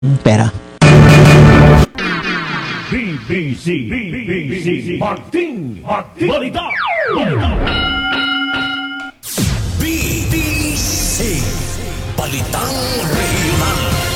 pera. BBC Martin Balita. BBC Balitang Regional.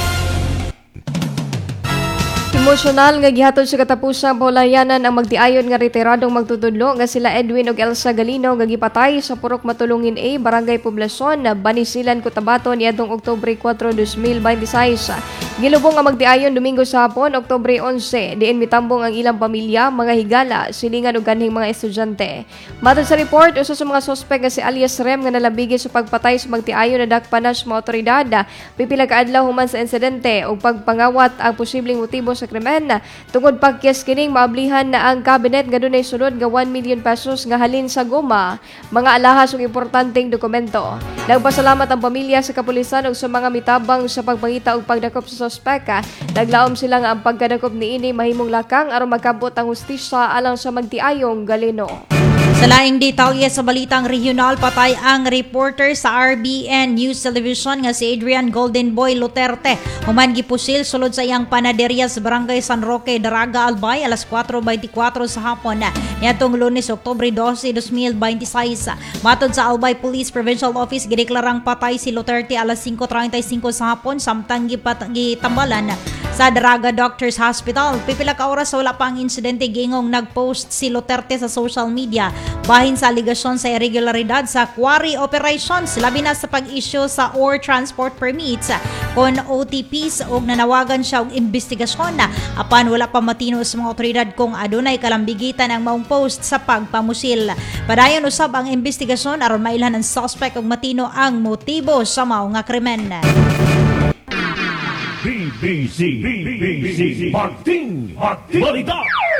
Emosyonal nga gihatod sa katapusang pahulayanan ang magtiayon nga retiradong magtutudlo nga sila Edwin ug Elsa Galino nga gipatay sa Purok Matulungin A, Barangay Poblacion, Banisilan, Cotabato niadtong Oktubre 4, 2026. Gilubong ang magtiayon Domingo sa hapon, Oktubre 11. Diin mitambong ang ilang pamilya, mga higala, silingan ug kanhing mga estudyante. Matod sa report, usa sa mga sospek nga si alias Rem nga nalabigi sa pagpatay sa magtiayon na dakpanan sa mga otoridad. Pipila ka adlaw human sa insidente ug pagpangawat ang posibleng motibo sa krimen. Tungod pagkes kining maablihan na ang kabinet nga dunay sunod nga 1 million pesos nga halin sa goma, mga alahas ug importanteng dokumento. Nagpasalamat ang pamilya sa kapulisan ug sa mga mitabang sa pagpangita ug pagdakop sa sospeka. Naglaom sila nga ang pagkadakop niini mahimong lakang aron magkabot ang hustisya alang sa magtiayong Galino. Sa laing detalye sa balitang regional, patay ang reporter sa RBN News Television nga si Adrian Golden Boy Luterte. Human gipusil sulod sa iyang panaderya sa Barangay San Roque, Daraga, Albay, alas 4:24 sa hapon niadtong Lunes, Oktubre 12, 2026. Matod sa Albay Police Provincial Office, gideklarang patay si Luterte alas 5:35 sa hapon samtang gitambalan sa Daraga Doctors Hospital. Pipila ka oras wala pa ang insidente, gingong nagpost si Luterte sa social media bahin sa aligasyon sa irregularidad sa quarry operations, labi na sa pag-issue sa ore transport permits kon OTPs ug nanawagan siya og investigasyon apan wala pa matino sa mga otoridad kung adunay kalambigitan ang maong post sa pagpamusil. Padayon usab ang investigasyon aron mailhan ang suspect ug matino ang motibo sa mao nga krimen. BBC Martin Balita.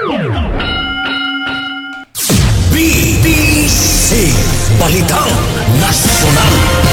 BBC Balitang Nasional.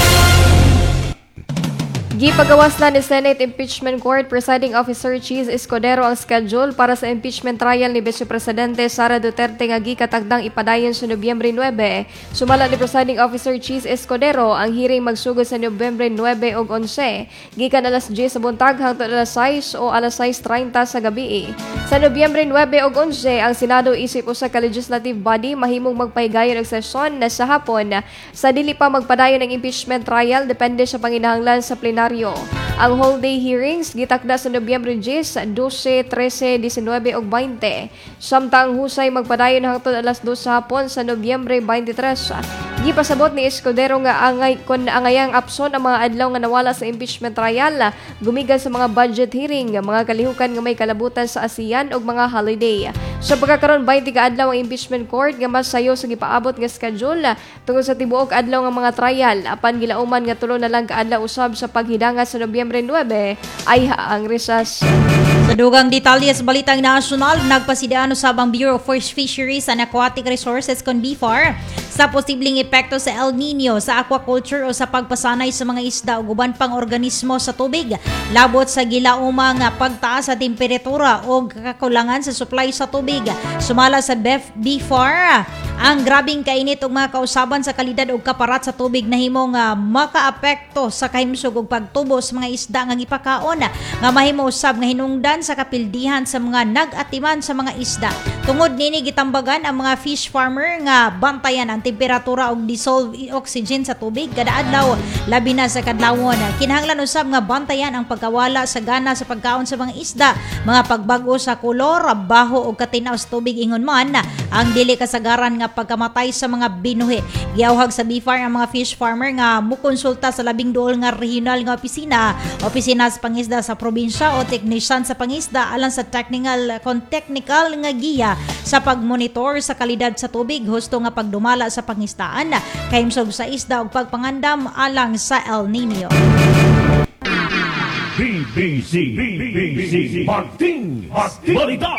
Gipagawas na ni Senate Impeachment Court Presiding Officer Cheese Escudero ang schedule para sa impeachment trial ni Vice Presidente Sara Duterte nga gikatagdang ipadayon sa Nobyembre 9. Sumala ni Presiding Officer Cheese Escudero ang hearing magsugod sa Nobyembre 9 ug 11. Gikan alas 10 sa buntag hangtod alas 6 o alas 6:30 sa gabi. Sa Nobyembre 9 ug 11, ang Senado isip usa ka legislative body mahimong magpahigayon og sesyon na sa hapon sa dili pa magpadayon ng impeachment trial depende sa panginahanglan sa plenaryo. Ang whole day hearings gitakda sa Nobyembre 10, 12, 13, 19 ug 20. Samtang husay magpadayon hangtod alas 2 sa hapon sa Nobyembre 23. Gipasabot ni Escudero nga kon angayang apson ang mga adlaw nga nawala sa impeachment trial, gumigan sa mga budget hearing, mga kalihukan nga may kalabutan sa ASEAN ug mga holiday. Sa pagkakaroon 20 ka adlaw ang impeachment court nga mas sayo sa gipaabot nga schedule tungod sa tibuok adlaw nga mga trial, apan gilauman nga tulo na lang ka adlaw usab sa paghidangat sa Nobyembre 9 ay haang resas. Sa dugang detalye sa balitang nasyonal, nagpasidean usab ang Bureau of Fisheries and Aquatic Resources kon BFAR sa posibleng epekto sa El Nino sa aquaculture o sa pagpasanay sa mga isda o uban pang organismo sa tubig, labot sa gilaumang pagtaas sa temperatura o kakulangan sa supply sa tubig. Sumala sa BFAR, ang grabing kainit ug mga kausaban sa kalidad ug kaparat sa tubig nahimong makaapekto sa kahimsog ug pagtubo sa mga isda nga gipakaon nga mahimo usab nga hinungdan sa kapildihan sa mga nag-atiman sa mga isda. Tungod nini gitambagan ang mga fish farmer nga bantayan ang temperatura ug dissolved oxygen sa tubig kada adlaw, labi na sa kadlawon. Kinahanglan usab nga bantayan ang pagkawala sa gana sa pagkaon sa mga isda, mga pagbago sa kolor, baho ug katinaw sa tubig ingon man ang dili kasagaran nga pagkamatay sa mga binuhi. Giawhag sa BFAR ang mga fish farmer nga mukonsulta sa 12 nga regional nga opisina sa pangisda sa probinsya o teknisyan sa pangisda alang sa technical nga giya sa pagmonitor sa kalidad sa tubig husto nga pagdumala sa pangisdaan, kahimsog sa isda ug pagpangandam alang sa El Nino. BBC Martin Balita.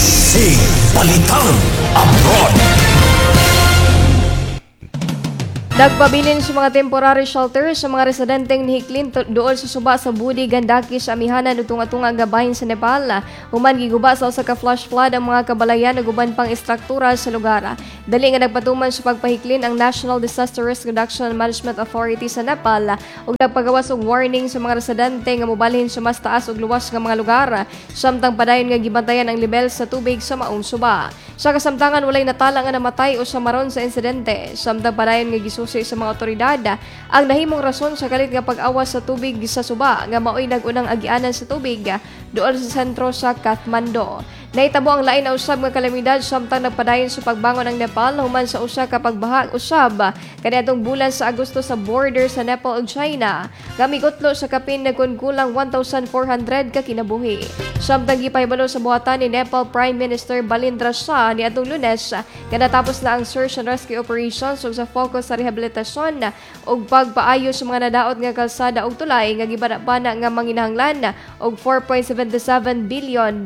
BBC Balitang Abroad. Nagpabilin sa mga temporary shelter sa mga residenteng nihiklin dool sa suba sa Budi, Gandaki sa amihanan utung-atunga nga bahin sa Nepal. Human giguba sa usa ka flash flood ang mga kabalayan ug uban pang istruktura sa lugar. Dali nga nagpatuman sa pagpahiklin ang National Disaster Risk Reduction and Management Authority sa Nepal ug nagpagawas og warning sa mga residente nga mobalhin sa mas taas ug luwas nga mga lugar samtang padayon nga gibantayan ang level sa tubig sa maong suba. Sa kasamtangan walay natala nga namatay o samaron sa insidente samtang padayon nga gisusi sa mga otoridad ang nahimong rason sa kalit nga pag-awas sa tubig sa suba nga mao'y nag-unang agianan sa tubig dool sa sentro sa Kathmandu. Nahitabo ang lain na usab nga kalamidad samtang nagpadayon sa pagbangon ng Nepal human sa usa ka pagbaha usab kaniadtong bulan sa Agosto sa border sa Nepal ug China. Gamigutlo sa kapin nagkulang 1,400 ka kinabuhi. Samtang gipahibalo sa buhatan ni Nepal Prime Minister Balindra Shah niadtong Lunes nga natapos na ang search and rescue operations ug sa focus sa rehabilitasyon ug pagpaayo sa mga nadaot nga kalsada ug tulay nga gibana-bana nga manginahanglan og $4.77 billion.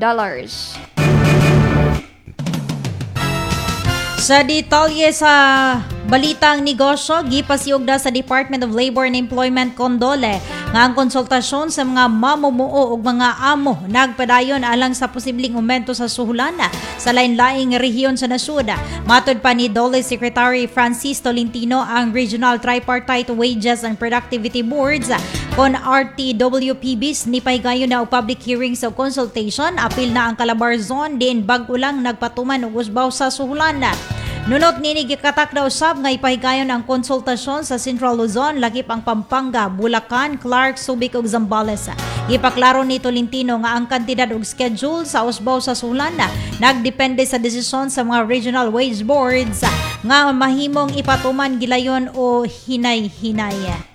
Sa detalye sa balitang negosyo, gipasiugda sa Department of Labor and Employment Condole nga ang konsultasyon sa mga mamumuo ug mga amo nagpadayon alang sa posibleng aumento sa suhulan sa lain-laing rehiyon sa nasud. Matud pa ni DOLE Secretary Francis Tolentino, ang Regional Tripartite Wages and Productivity Boards kon RTWPBs ni pahigayon na og public hearings o consultation. Apil na ang Calabar Zone din bag-o lang nagpatuman og usbaw sa suhulan. Nunot nini gikatak daw sab nga ipahigayon ang konsultasyon sa Central Luzon, lakip ang Pampanga, Bulacan, Clark, Subic ug Zambales. Ipaklaro ni Tolentino nga ang kantidad ug schedule sa usbaw sa suhulan nagdepende sa desisyon sa mga regional wage boards nga mahimong ipatuman gilayon o hinay-hinay.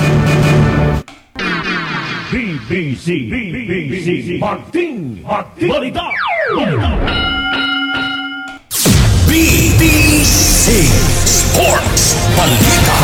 BBC Parting Balita. BBC Sports Balita.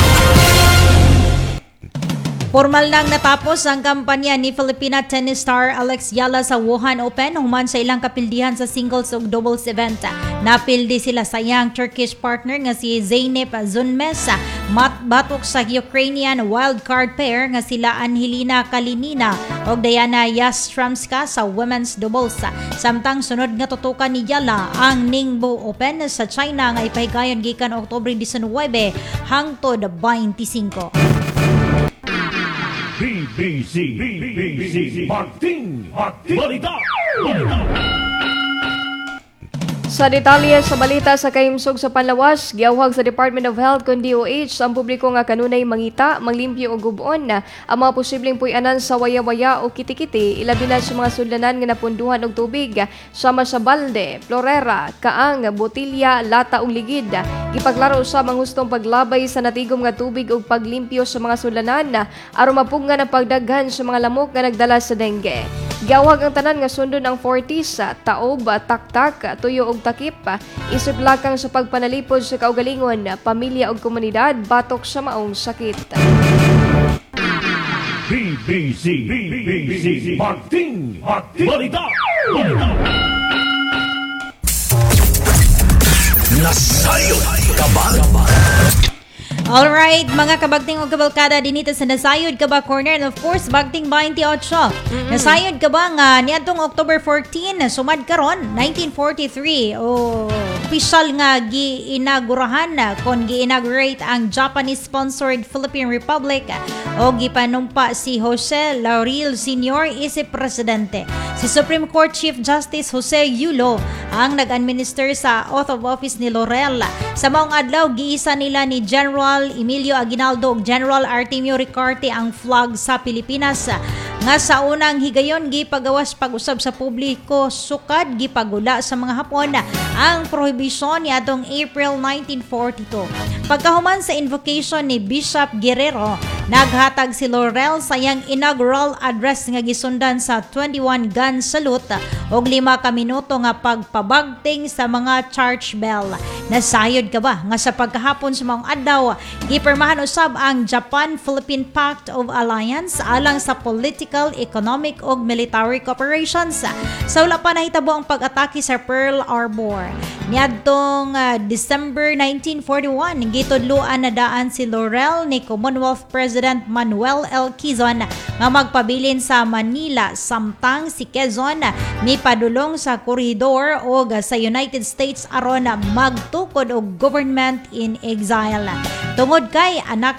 Formal nang natapos ang kampanya ni Filipina tennis star Alex Yala sa Wuhan Open human sa ilang kapildihan sa singles ug doubles event. Napildi sila sa iyang Turkish partner nga si Zeynep Zunmes, batok sa Ukrainian wildcard pair nga sila Angelina Kalinina ug Diana Yastremska sa women's doubles. Samtang sunod nga tutukan ni Yala ang Ningbo Open sa China nga ipahigayon gikan Oktubre 19 hangtod 25. BBC Parting Balita. Sa detalye sa balita sa kahimsog sa panlawas, giawhag sa Department of Health kun DOH ang publiko nga kanunay mangita, manglimpyo o gubon ang mga posibleng puy-anan sa waya-waya o kiti-kiti, ilabi na sa mga sudlanan nga napunduhan og tubig sama sa balde, florera, kaang, botilya, lata ug ligid. Gipaklaro usab ang hustong paglabay sa natigom nga tubig ug paglimpyo sa mga sudlanan aron mapungan ang pagdaghan sa mga lamok nga nagdala sa dengue. Giawhag ang tanan nga sundon ang 40s, taob, taktak, tuyo ug takip, isip lakang sa pagpanalipod sa kaugalingon, pamilya ug komunidad batok sa maong sakit. BBC Parting Balita. Nasayod ka ba? Alright, mga kabagting o kabalkada dinito sa Nasayod Ka Ba Corner, and of course, Bagting 28. Nasayod ka ba nga niadtong October 14, sumad karon 1943, official nga giinagurahan kon gi-inaugurate ang Japanese-sponsored Philippine Republic o gipanumpa si Jose Laurel Sr. isip presidente. Si Supreme Court Chief Justice Jose Yulo ang nag-administer sa oath of office ni Laurel. Sa maong adlaw, giisa nila ni General Emilio Aguinaldo ug General Artemio Ricarte ang flag sa Pilipinas nga sa unang higayon gipagawas pag-usab sa publiko sukad gipagula sa mga Hapon ang prohibisyon niadtong April 1942. Pagkahuman sa invocation ni Bishop Guerrero, naghatag si Laurel sa iyang inaugural address nga gisundan sa 21 gun salute og 5 ka minuto nga pagpabagting sa mga church bell. Nasayod ka ba nga sa pagkahapon sa maong adlaw gipirmahan usab ang Japan-Philippine Pact of Alliance alang sa political political, economic ug military cooperations. Sa wala pa nahitabo ang pag-atake sa Pearl Harbor. Niadtong December 1941, gitudloan na daan si Laurel ni Commonwealth President Manuel L. Quezon nga magpabilin sa Manila samtang si Quezon mipadulong sa koridor o sa United States aron magtukod og government in exile. Tungod kay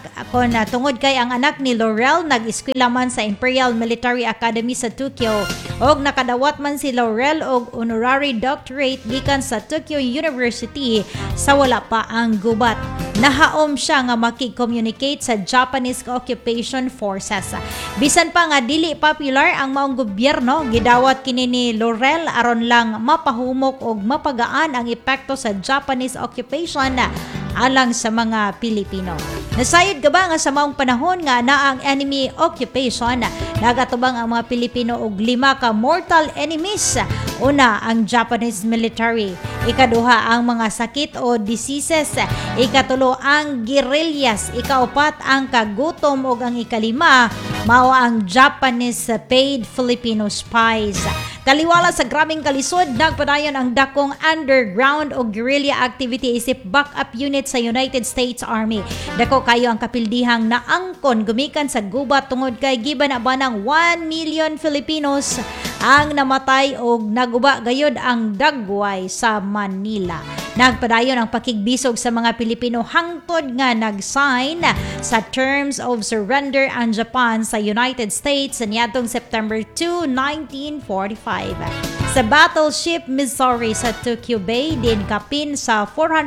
ang anak ni Laurel nag-eskwela man sa Imperial Military Academy sa Tokyo og nakadawat man si Laurel og honorary doctorate gikan sa Tokyo University sa wala pa ang gubat. Nahaom siya nga makig-communicate sa Japanese Occupation Forces. Bisan pa nga dili popular ang maong gobyerno, gidawat kini ni Laurel aron lang mapahumok og mapagaan ang epekto sa Japanese occupation alang sa mga Pilipino. Nasayod ka ba nga sa maong panahon nga na ang enemy occupation, nagatubang ang mga Pilipino og 5 ka mortal enemies. Una, ang Japanese military. Ikaduha, ang mga sakit o diseases. Ikatulo, ang guerrillas. Ikaapat, ang kagutom ug ang ikalima, mao ang Japanese paid Filipino spies. Taliwala sa grabing kalisod, nagpadayon ang dakong underground o guerrilla activity isip backup unit sa United States Army. Dako kayo ang kapildihang naangkon gumikan sa gubat tungod kay giba na ba ng 1 million Filipinos ang namatay o naguba gayod ang dagway sa Manila. Nagpadayon ang pakigbisog sa mga Pilipino hangtod nga nag-sign sa Terms of Surrender ang Japan sa United States sa niadtong September 2, 1945. Sa Battleship Missouri sa Tokyo Bay, din kapin sa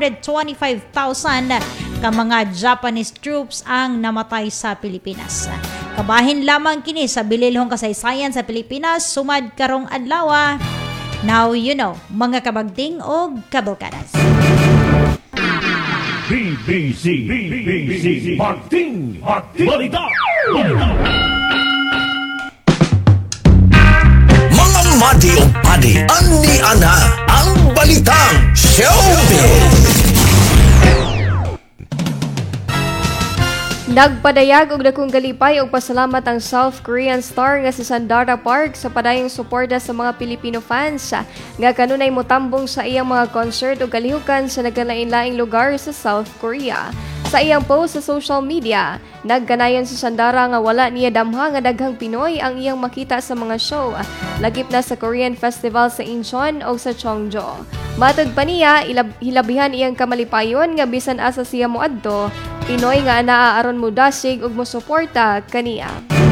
425,000 ka mga Japanese troops ang namatay sa Pilipinas. Kabahin lamang kini sa bililhong kasaysayan sa Pilipinas sumad karong adlaw. Now you know, mga kabagting o kabalkadas. BBC Bagting Balita. Mga madi o padi, ani ana ang balitang showbiz. Nagpadayag og dakong galipay og pasalamat ang South Korean star nga si Sandara Park sa padayong suporta sa mga Filipino fans nga kanunay motambong sa iyang mga concert o kalihukan sa nagkalain-laing lugar sa South Korea. Sa iyang post sa social media, nagkanayon si Sandara nga wala niya damha nga daghang Pinoy ang iyang makita sa mga show, lagip na sa Korean Festival sa Incheon o sa Cheongjo. Matod pa niya, hilabihan iyang kamalipayon nga bisan asa siya moadto, Pinoy nga naaaron mo dasig ug mosuporta kaniya.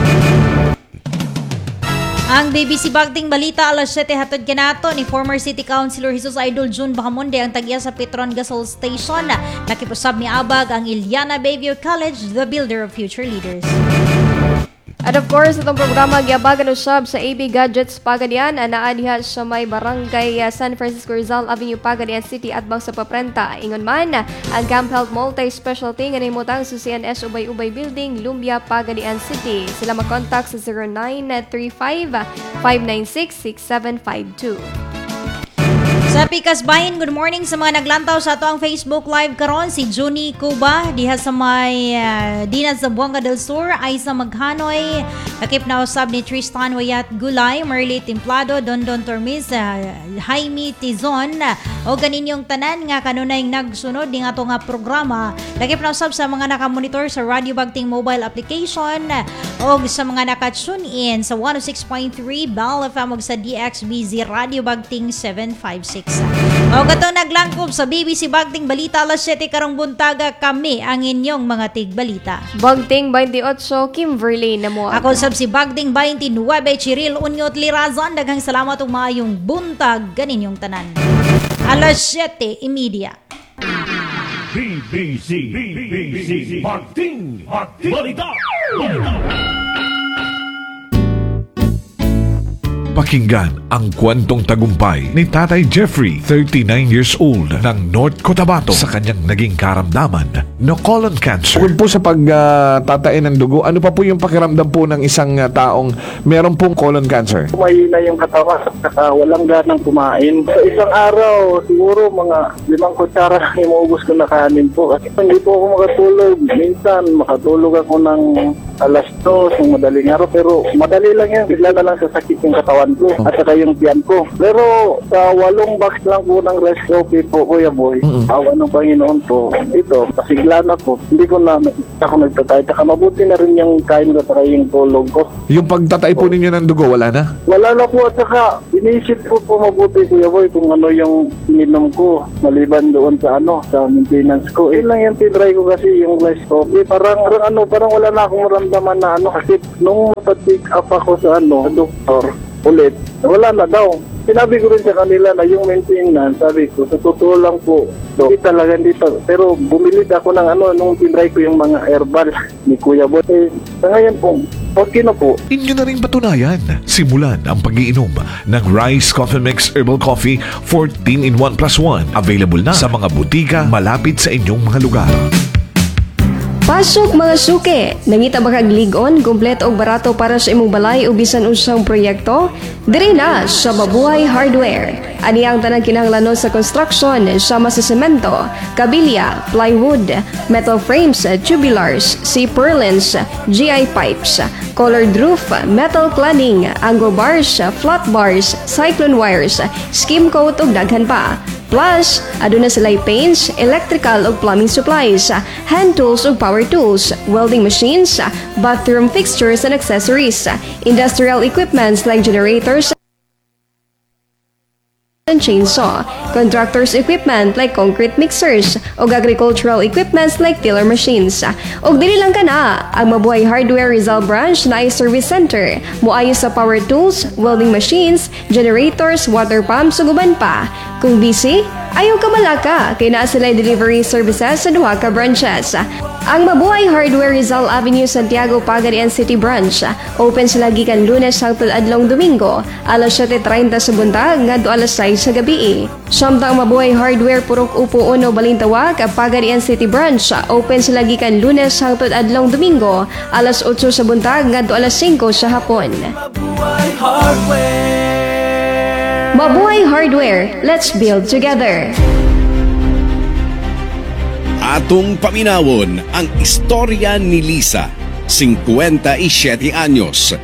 Ang BBC Bagting Balita alas 7 hatod kanato ni former City Councilor Jesus Idol June Bahamonde ang tagya sa Petron Gasol Station. Nakipusab ni Abag ang Iliana Bayview College, the builder of future leaders. At of course, itong programa giabagan usab sa AB Gadgets Pagadian, anaa diha sa may barangay San Francisco Rizal Avenue, Pagadian City at bang sa paprenta. Ingon man, ang Camp Health Multi-Specialty nga nahimutang sa CNS Ubay-Ubay Building, Lumbia, Pagadian City. Sila mag-contact sa 0935-596-6752. Sa Pikas Bahin, good morning sa mga naglantaw sa ato ang Facebook Live karon. Si Juni Cuba diha sa may Dinas sa Buanga del Sur ay sa Maghanoy. Nakip na usab ni Tristan Wayat Gulay, Merly Templado, Dondon Tormis, Jaime Tizon o kaninyong tanan nga kanunay nagsunod ning ato nga programa. Nakip na usab sa mga nakamonitor sa Radio Bagting mobile application o sa mga naka-tune in sa 106.3 Bell FM o sa DXBZ Radio Bagting 756. O gato naglangkob sa BBC Bagting Balita alas 7 karong buntaga, kami ang inyong mga tigbalita. Bagting 28, Kimberly na mo. Ako sab si Bagting 29, Chiril Unyot Lirazan. Daghang salamat ug maayong buntag kaninyong tanan. Alas 7:30. BBC Bagting Balita. Pakinggan ang kwentong tagumpay ni Tatay Jeffrey, 39 years old, ng North Cotabato sa kanyang naging karamdaman na colon cancer. Bukod po sa pagtatain ng dugo, ano pa po yung pakiramdam po ng isang taong meron pong colon cancer? Mahina yung katawan at walang ganang kumain. Sa isang araw, siguro mga 5 kutsara lang yung maubos ko na kanin po. Kasi hindi po ako makatulog. Minsan, makatulog ako ng alas 2 ng madaling araw. Pero madali lang yan. Bigla na lang sasakit yung katawan ko at saka yung tiyan ko. Pero sa 8 box lang po ng rice coffee po, Kuya Boy, awa ng Panginoon po, ito, pasiglan ako. Hindi ko na ako nagtatay. Saka mabuti na rin yung kain ko at yung tulog ko. Yung pagtatay po ninyo ng dugo, wala na? Wala na po at saka inisip ko po mabuti, Kuya Boy, kung ano yung ininom ko maliban doon sa sa maintenance ko. Yun lang yung tinry ko kasi yung rice coffee. Parang wala na akong maramdaman na kasi nung mapatik up ako sa doktor ulit, wala na daw. Sinabi ko rin sa kanila na yung maintenance, sabi ko, sa totoo lang po, hindi talaga dito. Pero bumili ako ng nung tinry ko yung mga herbal ni Kuya Boy. Sa ngayon po, okay na po. Inyo na rin patunayan. Simulan ang pag-iinom ng Rice Coffee Mix Herbal Coffee 14-in-1+1. Available na sa mga butika malapit sa inyong mga lugar. Pasok mga suke! Nangita ba kag ligon, kumpleto og barato para sa imong balay o bisan usang proyekto? Diri na sa Mabuhay Hardware. Ani ang tanang kinahanglanon sa construction sama sa semento, kabilya, plywood, metal frames, tubulars, C-purlins, GI pipes, colored roof, metal cladding, angle bars, flat bars, cyclone wires, skim coat ug daghan pa. Plus, aduna sila'y paints, electrical ug plumbing supplies, hand tools ug power tools, welding machines, bathroom fixtures and accessories, industrial equipments like generators and chainsaw, contractors equipment like concrete mixers, ug agricultural equipments like tiller machines. Ug dili lang kana, ang Mabuhay Hardware Rizal Branch na service center, moayo sa power tools, welding machines, generators, water pumps ug uban pa. Kung busy, ayaw ka malaka, kay naa sila delivery services sa duha ka branches. Ang Mabuhay Hardware Rizal Avenue, Santiago, Pagadian City Branch. Open sila gikan Lunes hangtod adlong Domingo, alas 7:30 sa buntag ngadto alas 6 sa gabi. Samtang Mabuhay Hardware Purok Upo Uno Balintawak, Pagadian City Branch. Open sila gikan Lunes hangtod adlong Domingo, alas 8 sa buntag ngadto alas 5 sa hapon. Mabuhay Hardware, let's build together. Atong paminawon ang istorya ni Lisa, 57 anyos,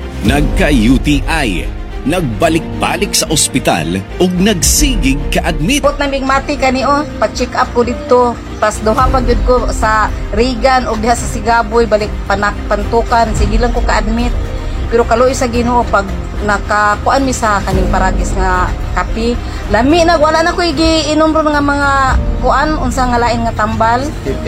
nagka-UTI, nagbalik-balik sa ospital ug nagsigig ka-admit. Put naming mati kani pa-check up ko dito. Pas duha pa gyud ko sa Regan ug diha sa Sigaboy balik pantukan, sige lang ko ka-admit. Pero kaloy sa Ginoo pag nakakuan mi sa kaning paragis nga kapi, lami na wala na ko giinom ron nga mga kuan unsa nga lain nga tambal.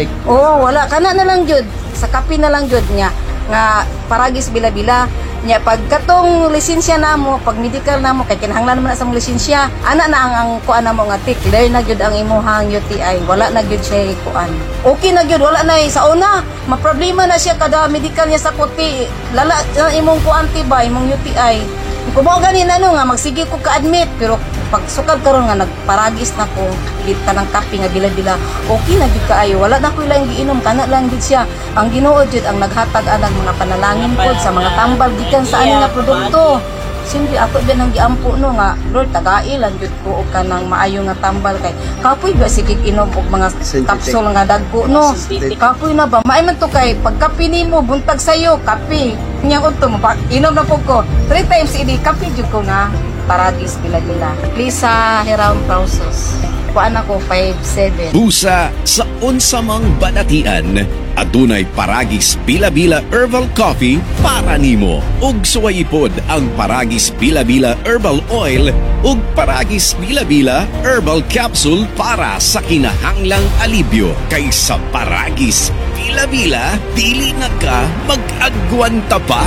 Wala kana na lang jud sa kapi na lang jud nya nga paragis bila-bila nya pag katong lisensya namo, pag medical namo kay kinahanglan naman sa mong lisensya, ana na ang kuan namo nga tik, dahil na gyud ang imuhang UTI, wala na gyud siya kuan. Okay na gyud, wala na sa una, maproblema na siya kada medical niya sa kuti, lala imong kuan tibay, imong UTI. Kung mo ganin nga magsige ko ka-admit, pero pag sukad karon nga nagparagis na ko kita ng kape nga bila-bila, okay na gyud kaayo, wala na ko ilang giinom, kana lang gyud siya. Ang Ginoo jud ang naghatag anang mga panalangin pod sa mga tambal gikan sa ani nga produkto. Siyempre ako din ang giampo nga Lord tagai lang jud ko og kanang maayo nga tambal kay kapoy ba sige inom og mga capsule nga dagko kapoy na ba maay man to kay pagkape nimo buntag sayo kape nya udto inom na pug ko 3 times idi kape jud ko nga paragis bila-bila. Lisa Heram Pausos. Kuan ako 5'7". Busa sa unsamang banatian, adunay paragis bila-bila herbal coffee para nimo. Ug suwayipod ang paragis bila-bila herbal oil ug paragis bila-bila herbal capsule para sa kinahanglang alibyo. Kaysa paragis bila-bila, dili na ka mag-agwanta pa.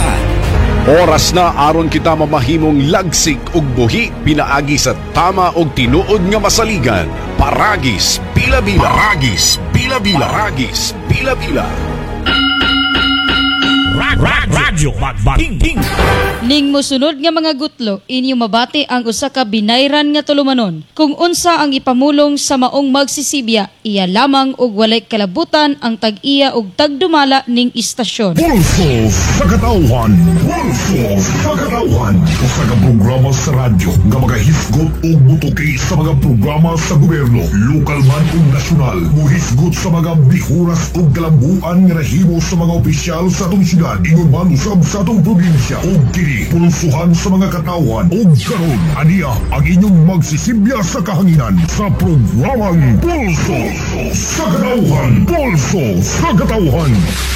Oras na aron kita mamahimong lagsig ug buhi pinaagi sa tama og tinuod nga masaligan. Paragis bila-bila. Paragis bila-bila. Paragis bila-bila. Radyo Magbating. Ning mosunod nga mga gutlo, inyo mabati ang usa ka binayran nga tulumanon. Kung unsa ang ipamulong sa maong magsisibya, iya lamang og walay kalabutan ang tag-iya og tagdumala ning istasyon. Pulso sa katauhan. Pulso sa katauhan. Usa ka programa sa radyo nga magahisgot og butuki sa mga programa sa gobyerno, lokal man ug nasyonal. Muhisgot sa mga bihuras ug kalambuan nga nahimo sa mga opisyal sa atong syudad, ingon man usab sa atong probinsya. Og kini pulsuhan sa mga katauhan. Og karon aniya ang inyong magsisibya sa kahanginan sa programang Pulso sa katauhan. Pulso sa katauhan.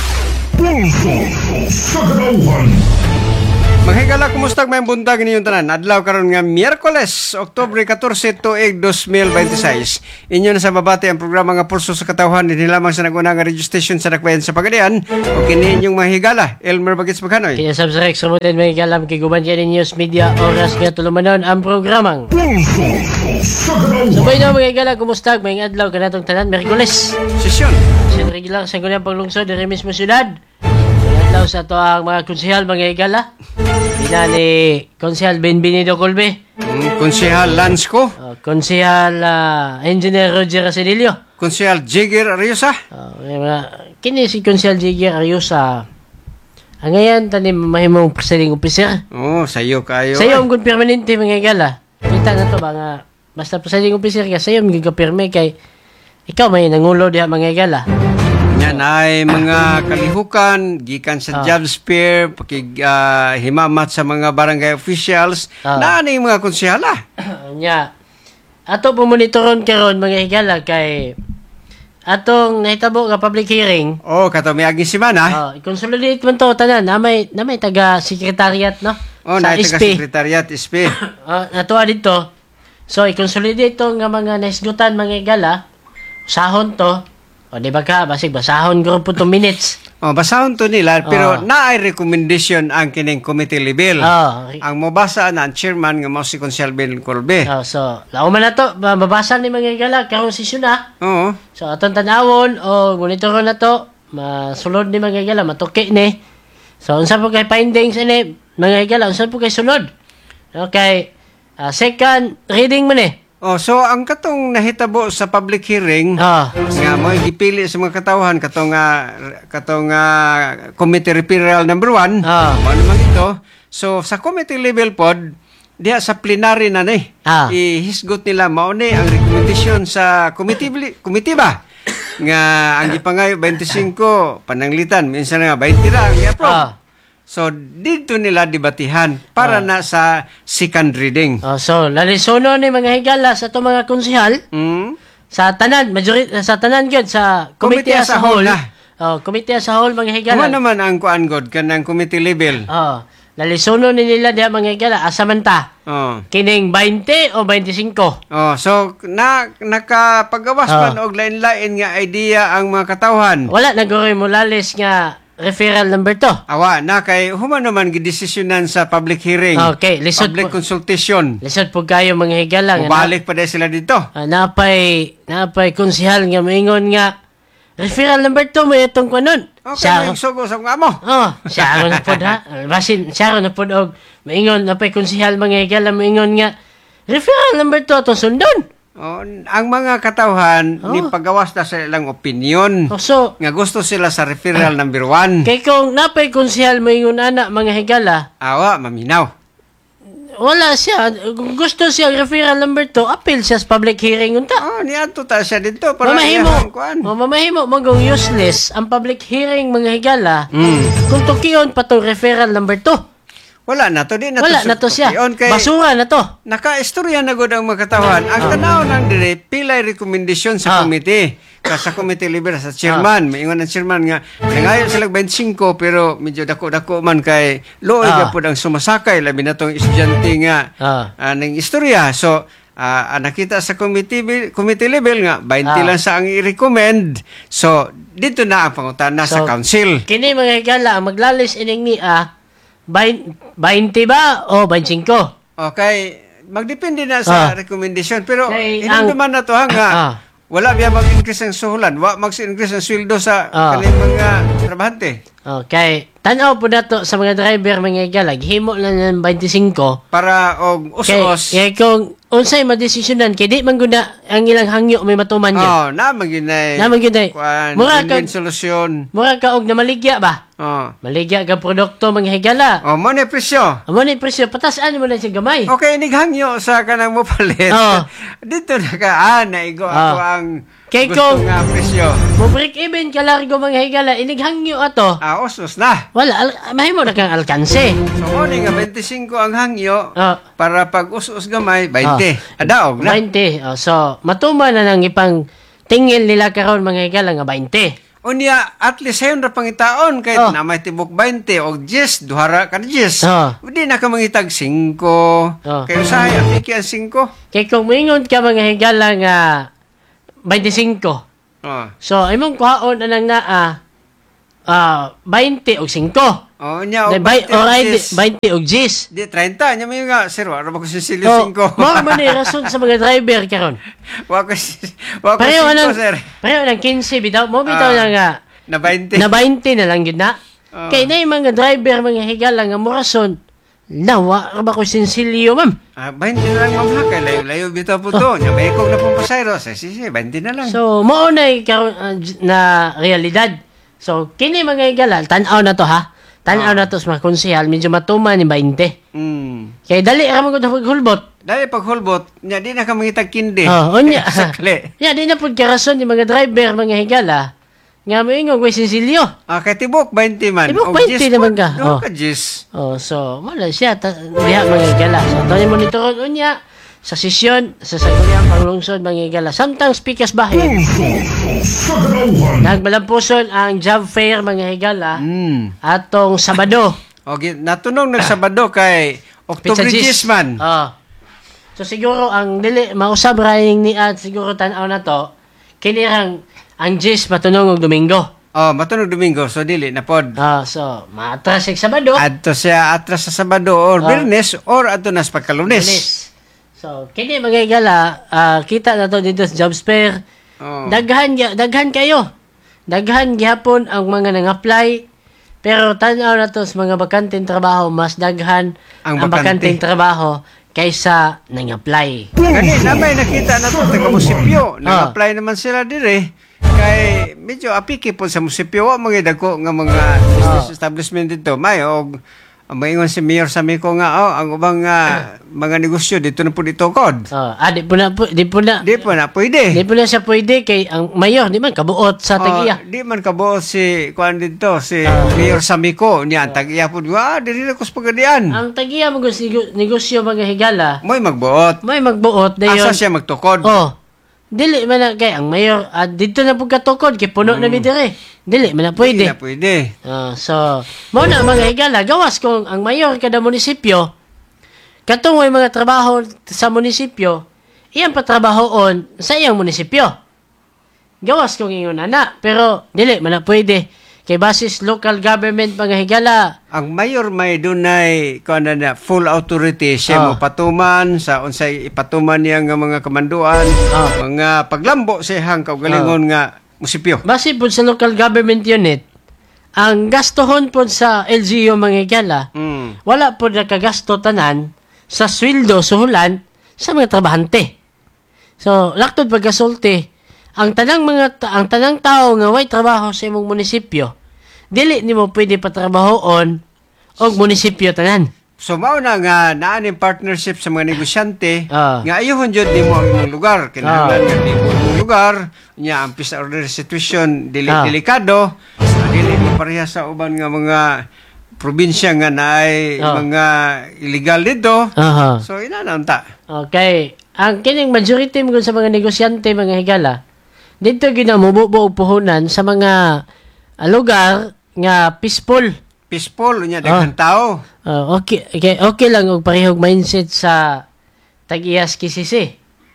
Pulso sa katauhan. Mahigala, kumusta may buntag ninyong tanan? Adlaw karon nga Miyerkules, Oktubre 14, tuig 2026. Inyo na sa babati ang programa nga Pulso sa Katauhan. Hindi lamang sa nag-una nga radio station sa Dakbayan sa Pagadian. O kini inyong mahigala, Elmer Bagets Maganoy. Kaya subscribe sa mutin mahigala, makiguban ka ng news media, oras nga tulumanon ang programang Pulso sa katauhan. Sabay na mahigala, kumusta may adlaw ka natong tanan, Miyerkules. Sesyon. Siyempre regular sa gunang paglungsod ng mismo syudad. Adlaw sa to ang mga konsehal mga higala. Ina ni Konsehal Benvenido Colbe. Konsehal Lansco. Konsehal Engineer Roger Asenilio. Konsehal Jigger Ariosa. Kini si Konsehal Jigger Ariosa. Ang ngayon, tani mahimong presiding officer. Sayo kayo. Sayo ang good permanente mga higala. Kita na to ba nga, basta presiding officer ka, sayo ang gagapirme kay ikaw may nangulo diha mga higala. Yan ay mga kalihukan gikan sa job fair, himamat sa mga barangay officials, na yung mga konsehala. Nya. Ato pumonitoron karon mga higala kay atong nahitabo nga public hearing. Kato may aging simana. I-consolidate man to tanan na may taga secretariat no. Na taga secretariat SP. Natuwa dito. So i-consolidate to nga mga naisgutan mga higala. Sahon to. Di ba ka, basig basahon grupo 2 minutes. Basahon to nila, pero naay recommendation ang kining committee level. Ang mabasa na ang chairman nga mo si Konsehal Ben Colbe. So, lauman na to, mabasa ni mga higala, karong sesyon na. So, atong tanawon, monitoron na to, masulod ni mga higala, matuki ni. So, unsa po kay findings ini, mga higala, unsa po kay sunod. Okay, second reading mo ni. So ang katong nahitabo sa public hearing nga mo gipili sa mga katawhan katong committee referral number 1 ano man ito. So sa committee level pod diha sa plenary na ni ihisgot nila mao ni ang recommendation sa committee ba nga ang gipangayo 25 pananglitan minsan nga 20 ra ang i-approve. So, dito nila debatihan para na sa second reading. So, lalisono ni mga higala sa itong mga konsehal sa tanan, sa tanan yun, sa committee as a whole. Committee as a whole, mga higala. Kuma naman ang kuan god kanang committee level. Lalisono ni nila diha mga higala, asamanta. Kining 20 o 25. So, nakapagawas man og lain-lain nga idea ang mga katawhan. Wala, nagoroy mo lalis nga referral number 2. Awa, na kay human naman gidesisyonan sa public hearing. Okay, lisod public consultation. Lisod po kayo mga higala. Balik pa dahil sila dito. Napay konsehal nga maingon nga referral number 2 mo itong kunon. Okay, may sugo sa mga mo. Siya na po ha. Basin, siya na po og maingon napay konsehal mga higala maingon nga referral number 2 atong sundon. Ang mga katawhan ni pagawas na sa ilang opinion nga gusto sila sa referral number 1. Kay kung napay konsehal maingon ana mga higala, maminaw. Wala siya. Kung gusto siya referral number 2, appeal siya sa public hearing unta. Niadto ta siya dito para mamahimo magong useless ang public hearing mga higala. Kung tukiyon pa to referral number 2. Wala na to, di na wala na to siya. Basura na to. Naka-istorya na gud ang mga katawan. Ang tanaw ng dire pilay recommendation sa committee. Sa committee level sa chairman, maingon ang chairman nga nangayo sila 25 pero medyo dako-dako man kay looy ga pud ang sumasakay labi na tong estudyante nga ning istorya. So nakita sa committee level nga 20 lang sa ang i-recommend. So dito na ang pangutana sa council. Kini mga higala maglalis ining ni 20 ba o 25? Okay, magdepende na sa recommendation. Pero hinanduman na to nga wala biya mag-increase ang suhulan. Wala mag-increase ang sweldo sa kaning mga trabahante. Okay. tanaw po nato sa mga driver mga higala, himo lang ng 25 para og us-us. Kay kung unsay madesisyonan kay di man guna ang ilang hangyo may matuman yan. Oh, na maginay. Mura ka solusyon. Mura ka og na maligya ba? Oh. Maligya ka produkto mga higala. Oh, mo ni presyo. Mo ni presyo patas-an mo na siya gamay. Okay, nighangyo sa kanang mo palit. Oh. Dito na ka naigo ako ang kay gusto nga presyo. Mo break even ka largo mga higala, inighangyo ato. Us-us na. Wala, mahimo na kang alkanse. So, mo nga 25 ang hangyo para pag us-us gamay, 20. Adaog na. 20. So, matuma na nang ipang tingil nila karon mga higala nga 20. Unya, at least sayon ra pangitaon kahit na may tibok 20 o 10, duhara ka 10. Hindi na ka mangitag 5. Kaya usahay, apiki ang 5. Kaya kung mingon ka mga higala nga 25. So, imong kuhaon anang naa 20 og 5. Oh, nya og 20 og 10. Di 30 nya may nga sir, wala ba ko sisilyo 5. Mo man ni rason sa mga driver karon. Wa ko 5 sir. Pareho nang 15 bitaw, mo bitaw nga na 20. Na 20 na lang gid na. Kay nay mga driver mga higala nga mo rason lawa ra ba ko sinsilyo ma'am? 20 na lang ma'am ha, kay layo-layo bitaw po to. Nya may kog na pong pasayro, sige 20 na lang. So, mao nay karon na realidad. So, kini mga higala, tan-aw na to ha. Tan-aw na to sa mga konsehal, medyo matuman ni 20. Kaya dali ra mo gud paghulbot. Dali paghulbot, nya di na ka mangitag kindi. Unya. Nya di na pud karason ni mga driver mga higala. Nga mo ingong way sinsilyo. Kay tibok 20 man. Tibok 20 naman ka. Ka 10. So, wala siya. Diha mga higala. So, ito yung monitoron unya. Sa sesyon, sa Sangguniang Panglungsod mga higala. Samtang speakers bahin. Nagmalampuson ang job fair mga higala. Atong Sabado. Natunong Sabado kay October 10 man. So, siguro ang dili, mausab rin ni at siguro tanaw na to, kinirang ang 10 matunong og Domingo. Matunog Domingo. So, dili na pod. So, maatras sa Sabado. Adto siya atras sa Sabado or Biyernes or adto na sa pagkalunes. So, kini mga higala, kita na to dito sa jobs fair. Daghan kayo. Daghan gyapon ang mga nang-apply. Pero tanaw na to sa mga bakanteng trabaho, mas daghan ang bakanteng trabaho kaysa nang-apply. Kani namay nakita na to taga munisipyo. Nang-apply naman sila dire. Kay medyo apiki po sa munisipyo wa mga dako nga mga business establishment dito. May og maingon si Mayor sa Miko nga ang ubang mga negosyo dito na po dito kod. Di po na pwede. Di po na siya pwede kay ang mayor di man kabuot sa Tag-iya. Di man kabuot si kuan dito si Mayor sa Miko niya Tag-iya pud diri na kus pagadian. Ang Tag-iya mo negosyo mga higala. Moy magbuot dayon. Asa siya magtukod. Dili man na kay ang mayor dito na pud katukod kay puno na mi dire. Dili man na pwede. Dili na pwede. So mo na mga higala gawas kung ang mayor kada munisipyo katong may mga trabaho sa munisipyo iyang patrabahoon sa iyang munisipyo. Gawas kung ingon ana pero dili man na pwede kay basis local government mga higala. Ang mayor may dunay kuan na full authority siya mo patuman sa unsay ipatuman niya nga mga kamanduan, mga paglambo sa ihang kaugalingon nga munisipyo. Base po sa local government unit, ang gastohon po sa LGU mga higala, wala po nakagasto tanan sa sweldo suhulan sa mga trabahante. So, laktod pagkasulti, ang tanang tao nga way trabaho sa imong munisipyo, dili nimo pwede patrabahoon og munisipyo tanan. So mao na nga naaning partnership sa mga negosyante nga ayohon jud nimo ang imong lugar. Kinahanglan nga nimo ang lugar nya ang peace order situation delikado, dili mo pareha sa uban nga mga probinsya nga naay mga illegal dito. So ina na unta. Okay. Ang kining majority mo sa mga negosyante mga higala, dito ginamububo og puhunan sa mga lugar nga peaceful nya daghang tao. Okay lang og parehog mindset sa Tag-iyas KCC.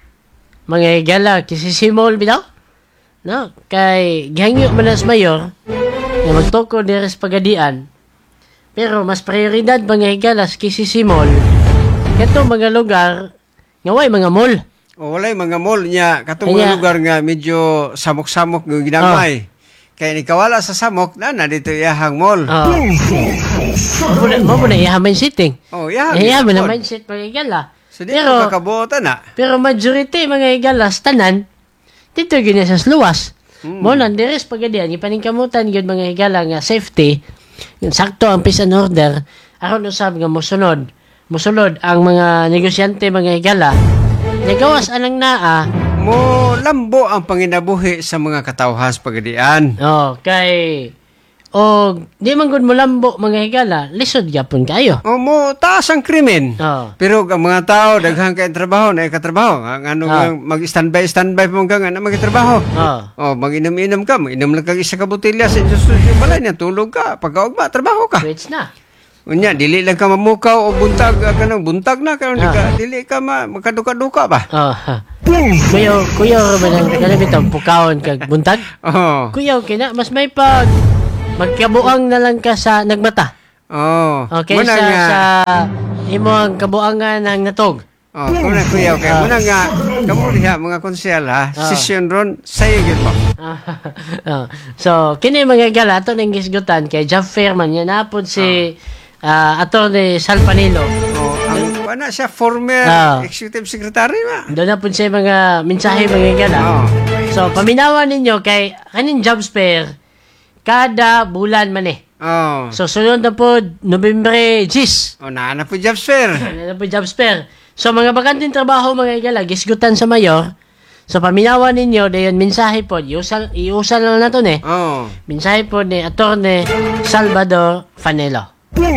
Mga higala KCC mall bitaw. No, kay gihangyo man as mayor nga magtukod diri sa pagadian. Pero mas prioridad mga higala sa KCC mall kato mga lugar nga way mga mall. Walay mga mall nya katong mga lugar nga medyo samok-samok nga ginamay. Kaya ni kawala sa samok na dito iyahang mall. Mo na iyahang mindset. Oh, iyahang. Iyahang na mindset mga igala. So dito kakabuotan na. Pero majority mga igala tanan dito gina sa luwas. Mo nan deres pagadian ipaningkamutan gyud mga igala nga safety. Sakto ang peace and order aron usab nga mosunod ang mga negosyante mga igala. Nagawas anang naa mo lambo ang panginabuhi sa mga katawhas pagadian. Kay di man gud mo lambo mga higala, lisod gyapon kayo. Mo taas ang krimen. Pero ang mga tao daghang kay trabaho na katrabaho, mag-standby mo nga na magtrabaho. Mag-inom-inom ka, inom lang kag isa ka botelya sa yung balay niya, tulog ka, pagkaugma trabaho ka. Switch na. Unya, dili lang ka mamukaw o buntag na karon dili ka makaduka-duka ba? Kuya ba nang kalimitan pukawon kag buntag? Kuya kina mas may pag magkabuang na lang ka sa nagmata. Okay sa imo ang kabuangan ng natog. Kuna kuya muna nga kamo diha mga konsel ha. Session ron sayo gyud mo. So kini mga gala ato ning gisgutan kay Jeff Fairman yan napod si Atty. Sal Panilo. Ana siya former executive secretary ba? Doon na po siya mga mensahe mga gala. So paminawan ninyo kay kaning job fair kada bulan man So sunod na po November 10. Na po job fair. Na po job fair. So mga bakanting trabaho mga gala gisgutan sa mayor. So paminawan ninyo dayon mensahe po iusal na nato ni. Mensahe po ni Atty. Salvador Fanelo.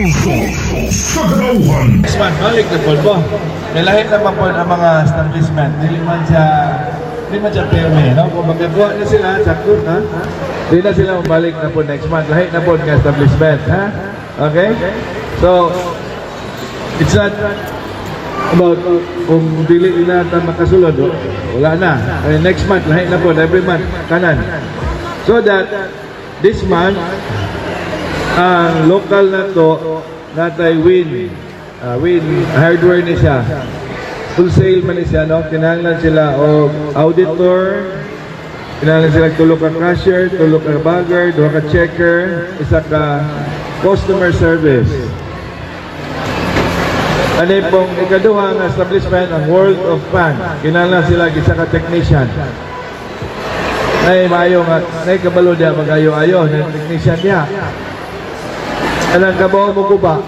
Balik na po po. May lahit naman po ang mga establishment. Hindi man siya perme. No? Kung magkabuha na sila, sakot, ha? Hindi na sila mabalik na po next month. Lahit na po ang establishment. Ha? Okay? So, it's not about kung dili na makasulod. Wala na. Next month, lahit na po. Every month, kanan. So that, this month, ang local na to natay win hardware ni siya wholesale man ni siya no kinahanglan sila og auditor kinahanglan sila tulo ka cashier tulo ka bagger duha ka checker isa ka customer service ani pong ikaduha nga establishment ang World of Pan kinahanglan sila isa ka technician nay maayo nga nay kabalo dia magayo-ayo na technician dia. Alang kabaw mo ko ba?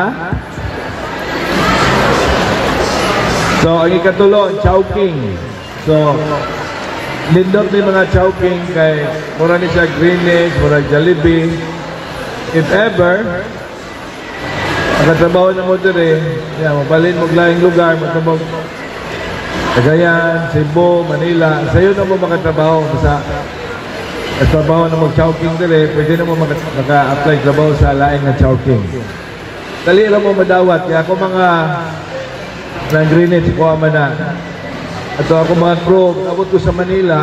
So, ang ikatulo, Chowking. So, lindot ni mga Chowking kay mura ni siya Greenwich, mura Jollibee. If ever, makatrabaho na mo dire, mabalin mo laing lugar, magtabog Cagayan, Cebu, Manila. Sa'yo na mo makatrabaho sa trabaho na mag-Chowking dire, pwede na mo maka-apply trabaho sa laing na Chowking. Dali lang mo madawat. Kaya ako mga ng Greenwich ko man na. At ako mga crew, abot ko sa Manila.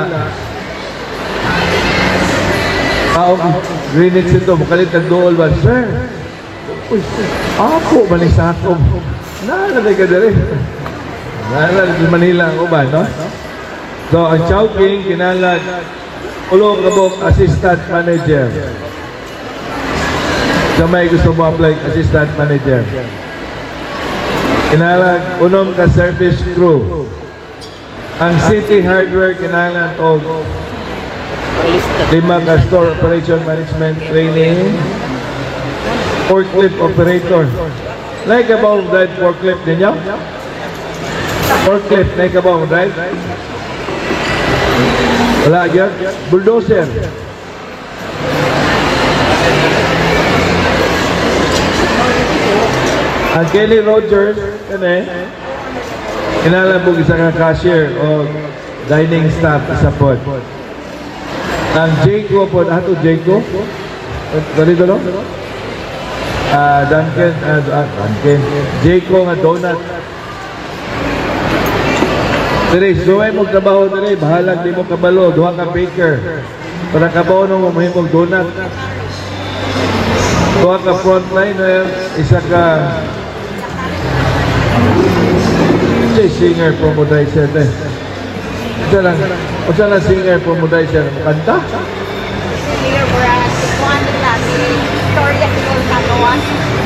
Greenwich ito, makalit nag-dool ba? Sir, ako, manisako. Nalagay ka dire. Nalagay sa Manila ang uban, no? So, ang Chowking, kinalag ulo kabok assistant manager. Sa may gusto mo apply assistant manager. Kinalag unom ka service crew. Ang city hardware kinalang og 5 ka store operation management training. Forklift operator. Like about that forklift ninyo? Forklift, like about that? Wala yan. Bulldozer. Ang Kelly Rogers, inalabog isa ka cashier o dining staff sa pod. Ang Jayco po, ato Jayco? Ganito no? Duncan. Jayco nga donut. Dire, suway mong trabaho dire, bahalag di mo kabalo, duha ka baker. Para kabaw mo mahimong donut. Duha ka frontliner, isa ka singer promodizer. Isa lang singer promodizer. Kanta? Victoria Hidol Kagawan.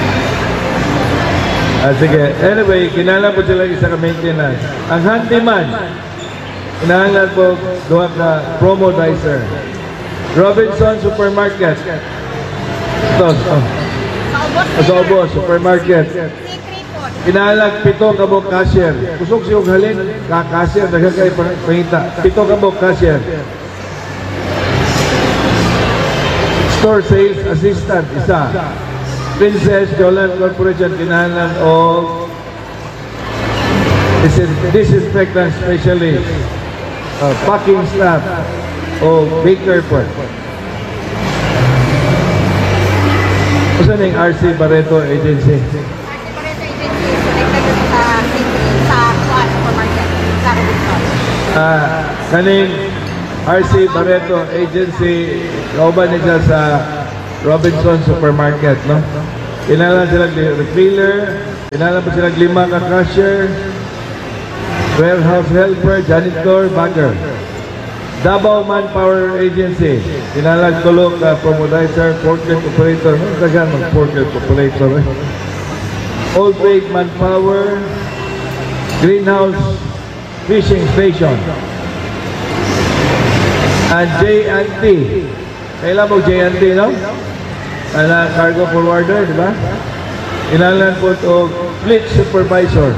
Sige. Anyway, kinala po sila isa ka maintenance. Ang handyman, kinala po duha ka promo dicer. Robinson Supermarket. Ito. Sa ubos, supermarket. Kinalag 7 kabok cashier. Kusog siyong halin, cashier, nagkakay pangita. 7 kabok cashier. Store sales assistant, isa. Princess Jolan Corporation, kinahalan o disinfectant specialist. Packing staff o baker po. Kasi na yung RC Barreto Agency. Kaning RC Barreto Agency, kauban nila sa Robinson Supermarket, no? Kinalan silang refiller, kinalan pa silang 5 ka cashier, warehouse helper, janitor, bagger. Davao Manpower Agency, kinalan 3 ka promodizer, forklift operator, tagaan mag-forklift operator, Old Break Manpower, Greenhouse Fishing Station, and J&T. Kailan mo J&T, no? Cargo forwarder, di ba? Inalan po ito fleet supervisor.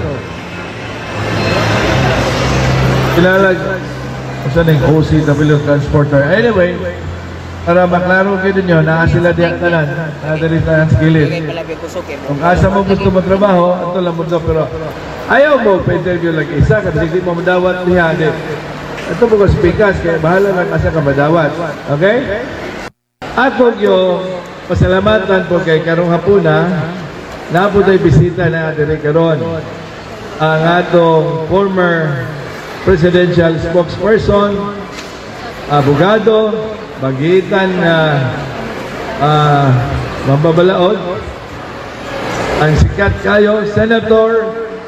Inalan saan yung OCW transporter. Anyway, para maklaro kayo ninyo, sila diyan tanan, nakadali tanan sa gilid. Kung asa mo gusto magtrabaho, ito lang mo pero ayaw mo pa-interview lang isa, kasi hindi mo madawat niya. Ito po kasi bigas, kaya bahala lang asa ka madawat. Okay? Ako yung pasalamatan po kay karong hapuna, na po tayo bisita na atin karon ang atong former presidential spokesperson, abogado, bagitan na mambabalaod, ang sikat kayo, Senator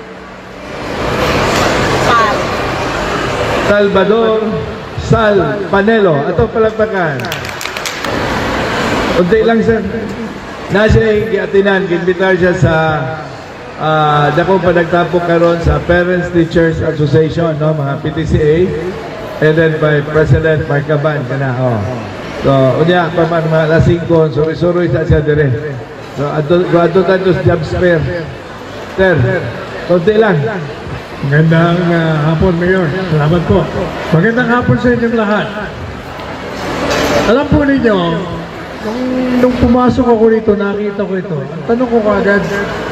Salvador Sal Panelo. Atong palagpakan. Unti lang siya. Nasa giatinan, ginbitar siya sa dako pa nagtapok karon sa Parents Teachers Association, no, mga PTCA, and then by President Marcaban kana. So unya pa man mga lasing ko, suri-suri siya dire. So adto tantos job spare. Unti lang. Magandang hapon, Mayor. Salamat po. Magandang hapon sa inyong lahat. Alam po ninyo, nung pumasok ako rito, nakita ko ito. Ang tanong ko kagad,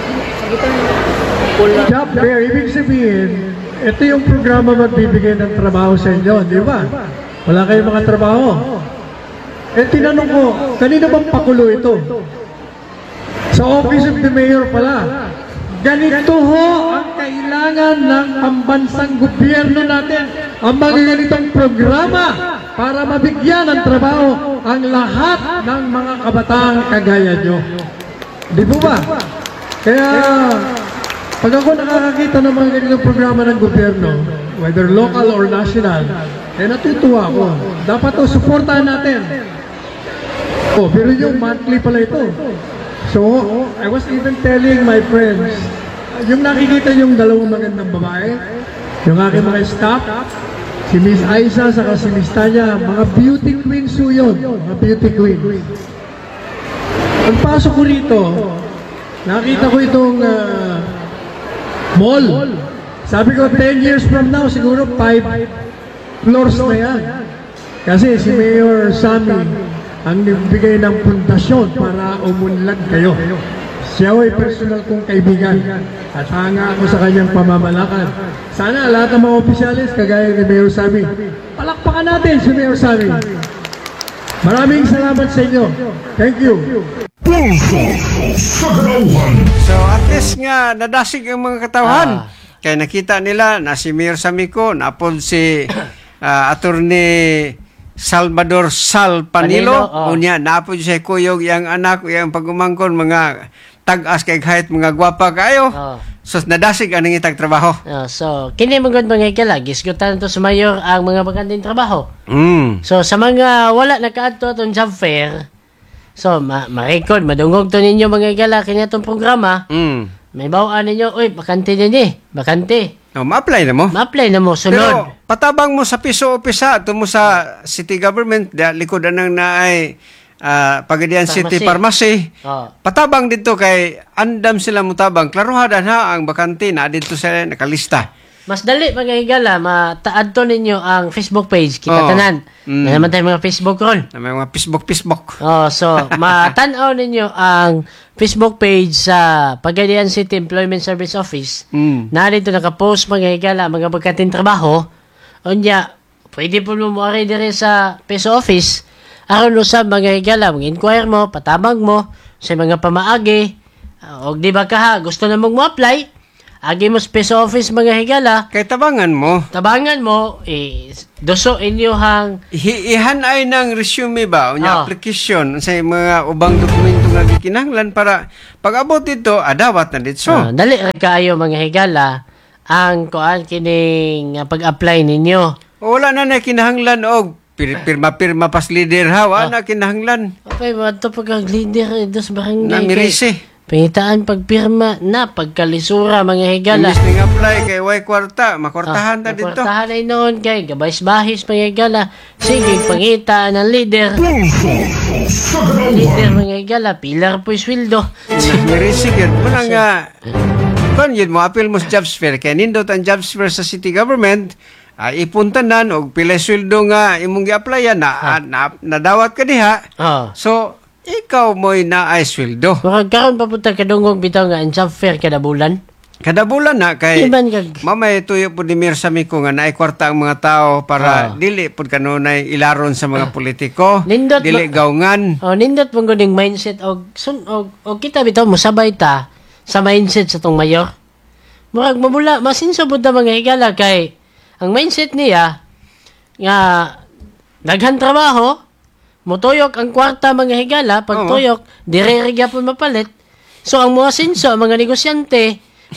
job fair, ibig sabihin, ito yung programa magbibigay ng trabaho sa inyo, di ba? Wala kayong mga trabaho. Eh, tinanong ko, kanino bang pakulo ito? Sa Office of the Mayor pala. Ganito ho ang kailangan ng pambansang gobyerno natin. Ang mga ganitong programa para mabigyan ng trabaho ang lahat ng mga kabataang kagaya nyo. Di po ba? Kaya pag ako nakakakita ng mga ganitong programa ng gobyerno, whether local or national, natutuwa ako. Dapat to supportahan natin. Pero yung monthly pala ito. So, I was even telling my friends, yung nakikita yung dalawang magandang babae, yung aking mga staff, si Miss Aiza saka si Miss Tanya, mga beauty queens po yun, mga beauty queens. Pagpasok ko rito, nakita ko itong mall. Sabi ko, 10 years from now, siguro 5 floors na yan. Kasi si Mayor Sammy, ang nagbigay ng pundasyon para umunlad kayo. Siya ay personal kong kaibigan at hanga ako sa kanyang pamamalakan. Sana lahat ng mga opisyalis, kagaya ni Mayor Sammy, palakpakan natin si Mayor Sammy. Maraming salamat sa inyo. Thank you. So at least nga, nadasig ang mga katawhan. Kaya nakita nila na si Mayor Sammy ko, napon si Attorney Salvador Sal Panilo, unya napo siya kuyog yang anak yang pagumangkon mga tag-as kay kahit mga gwapa kayo. So nadasig anong itag trabaho. So kini magud mga kalagis gutan to sa mayor ang mga magandang trabaho. So sa mga wala nakaadto atong job fair, So, ma-record, madungog to ninyo mga higala kanya itong programa. May bawaan ninyo, uy, bakante din bakante. No, ma-apply na mo. Ma-apply na mo, sunod. Pero patabang mo sa piso opisa, ito mo sa city government, likodan ng naay Pagadian City Pharmacy. Patabang dito kay andam sila mutabang. Klaruhadan ha, ang bakante na dito sila nakalista. Mas dali mga higala, mataad to ninyo ang Facebook page, kita tanan. Na naman tayo mga Facebook ron. Na mga Facebook. So, matanaw ninyo ang Facebook page sa Pagadian City Employment Service Office. Na dito nakapost mga higala, mga bagkating trabaho. Onya, pwede po mo maari dire sa peso office. Aron usab mga higala, mag-inquire mo, patabang mo sa mga pamaagi. O di ba ka gusto na mong mo-apply? Agi mo sa peso office mga higala. Kay tabangan mo, doso inyohang ihanay ng resume ba? O application sa mga ubang dokumento nga gikinahanglan para pag-abot dito, adawat na dito. Dali kayo mga higala ang kuan kining pag-apply ninyo. Wala na kinahanglan og pirma pas leader ha, wala na kinahanglan. Okay, mato pag leader dos barangay. Namirise. Pangitaan pagpirma na pagkalisura mga higala. Imbis ning apply kay way kwarta, makortahan ta dito. Makortahan ay noon kay gabais-bahis mga higala. Sige, pangitaan ng leader. Leader mga higala, pilar po sweldo. Namirise gyud mo na nga. Kon yun mo apil mo sa jobs fair kay nindot ang jobs fair sa city government. Ipuntanan og pila sweldo nga imong gi-applyan nadawat ka diha. So ikaw mo'y naay sweldo. Karon papunta kadungog bitaw nga ang job fair kada bulan. Kada bulan na kay mamay tuyo po ni Mirsami ko nga naay kwarta ang mga tao para dili pud kanunay ilaron sa mga politiko. Dili gawngan. Nindot mong guning mindset og kita bitaw mosabay ta sa mindset sa tong mayor. Murag mabula masinso pud ta mga higala kay ang mindset niya nga daghan trabaho, mutuyok ang kwarta mga higala, pag tuyok, dire-riga po mapalit. So ang mga sinso, ang mga negosyante,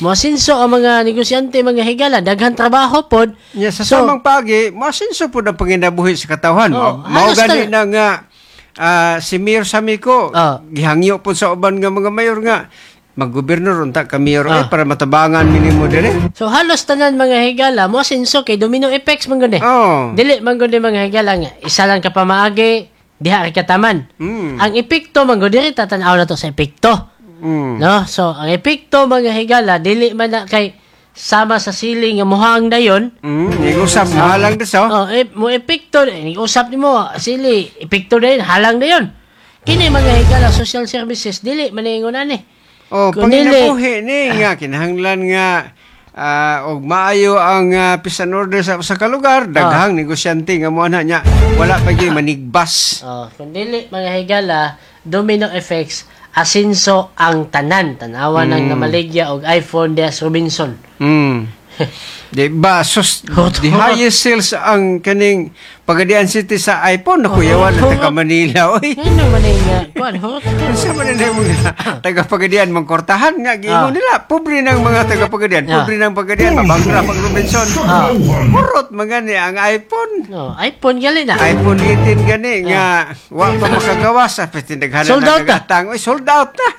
mga higala, daghan trabaho pod. Sa samang pagi, mga sinso po na panginabuhi sa katawhan. Mao gani na nga si Mayor Samiko, gihangyo po sa uban nga mga mayor nga, mag-gobernador unta ka mayor para matabangan minimo dire. So halos tanan mga higala mo sinso kay domino effects man gud dili man gud mga higala nga isa lang ka pamaagi diha ka taman. Ang epekto man gud diri tatanaw na to sa epekto. No, so ang epekto mga higala dili man na kay sama sa siling nga mohang dayon. Usap halang daso. Mo epekto usap nimo sili epekto dayon halang dayon. Kini mga higala social services dili maningon ani. Panginabuhi ni nga kinahanglan nga og maayo ang peace and order sa kalugar, daghang negosyante nga mo nya wala pa gyud manigbas. Kun dili mga higala, domino effects, asinso ang tanan, tanawa ng namaligya og iPhone des Robinson. Diba, the highest sales ang kaning Pagadian City sa iPhone na kuyawan na taga Manila. Oy. Ano man nga? Kuan hot. Sa man na mo taga Pagadian mangkortahan nga giingon nila. Pobre ng mga taga Pagadian, pobre ng Pagadian, mabangra pag Robinson. Murot magani ang iPhone. iPhone gali na. iPhone 18 gani nga wa pa makagawa sa tinaghanan na tagatang. Oy, sold out na.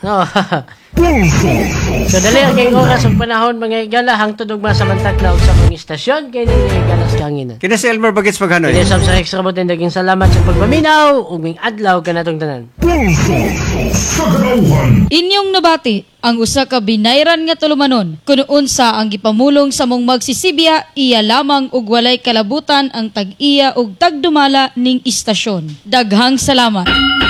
So dali ang oras ug panahon mga higala hangtod og masamantaklaw sa mga istasyon kay ni Galas Kanginan. Kina si Elmer Bagets Paghanoy. Sa extra boten daging salamat sa pagpaminaw ug ming adlaw kanatong tanan. Inyong nabati ang usa ka binayran nga tulumanon kun unsa ang gipamulong sa mong magsisibya iya lamang ug walay kalabutan ang tag-iya ug tagdumala ning istasyon. Daghang salamat.